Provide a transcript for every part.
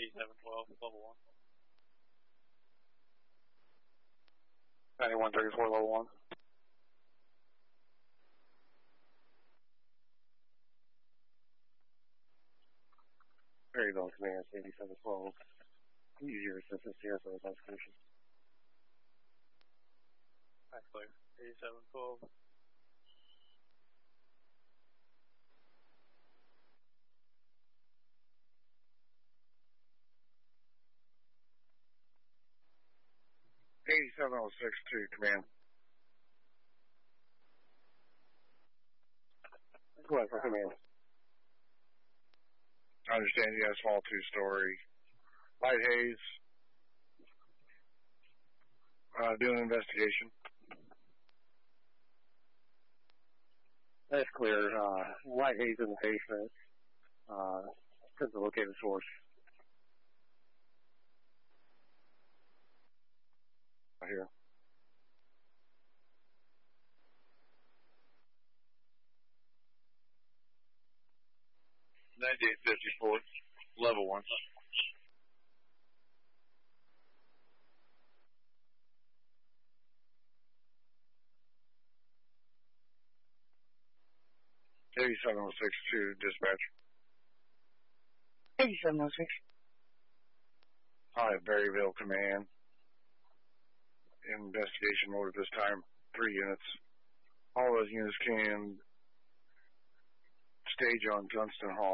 8712, level 1. 9134, level 1. Maryville Command, 8712. Use your assistance here for those executions. That's clear. 8712. Command. Go ahead for command. I understand you have a small two-story. Light haze. Doing an investigation. That's clear. Light haze in the basement. Because the located source. Right here. $98.54, level 1. $87.62, dispatch. 8706. Hi, Berryville Command. Investigation mode at this time. 3 units. All those units can stage on Gunston Hall.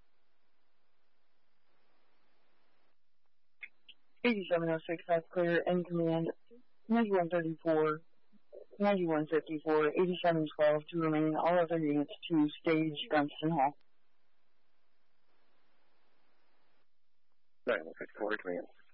8706, that's clear. In command, 9134, 9154, 8712 to remain. All other units to stage Gunston Hall. 9154, command.